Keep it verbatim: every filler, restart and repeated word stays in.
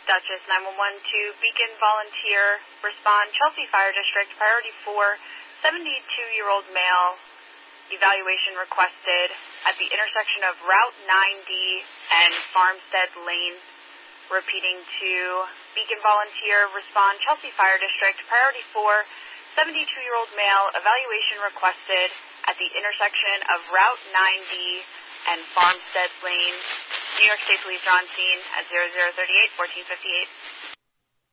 Dutchess nine one one to Beacon Volunteer. Respond Chelsea Fire District, priority four, seventy-two-year-old male. Evaluation requested at the intersection of Route nine D and Farmstead Lane. Repeating to Beacon Volunteer, respond Chelsea Fire District, priority four, seventy-two-year-old male. Evaluation requested at the intersection of Route nine D and Farmstead Lane. New York State Police are on scene at zero zero three eight, fourteen fifty-eight.